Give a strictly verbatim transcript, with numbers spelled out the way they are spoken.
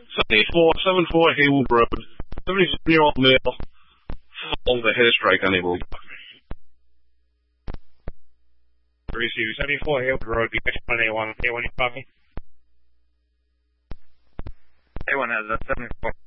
seventy-four, seventy-four Haywood Road, seventy-seven-year-old male, on the head strike, unable to Receive seventy-four Haywood Road, D H one A one, A one, you copy? A one has a seventy-four.